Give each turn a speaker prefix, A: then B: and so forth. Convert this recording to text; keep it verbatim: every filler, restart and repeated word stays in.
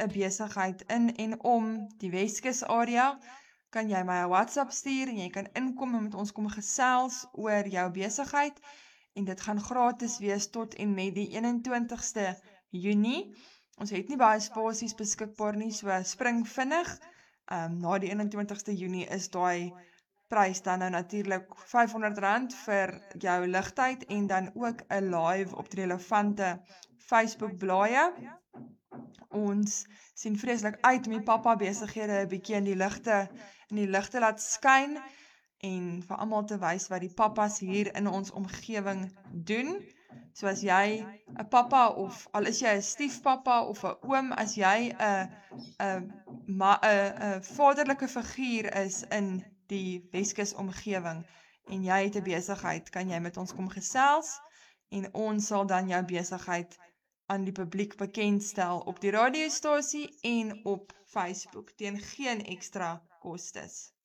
A: 'n besigheid in en om die Weskus area, kan jy my 'n WhatsApp stuur en jy kan inkom en met ons kom gesels oor jou besigheid en dit gaan gratis wees tot en met die eenentwintigste Junie. Ons het nie baie spasies beskikbaar nie, so spring vinnig. Um, na die eenentwintigste Junie is daai prys dan nou natuurlik vyfhonderd rand vir jou ligtyd en dan ook 'n live op die relevante Facebook blaaie. Ons sien vreeslik uit om die papa besighede 'n bietjie in die ligte in die ligte laat skyn en vir almal te wys wat die papas hier in ons omgewing doen. So as jy 'n papa of al is jy 'n stiefpapa of 'n oom, as jy 'n 'n 'n vaderlike figuur is in die Weskus omgewing en jy het 'n besigheid, kan jy met ons kom gesels en ons sal dan jou besigheid aan die publiek bekendstel op die radiostasie en op Facebook teen geen ekstra kostes.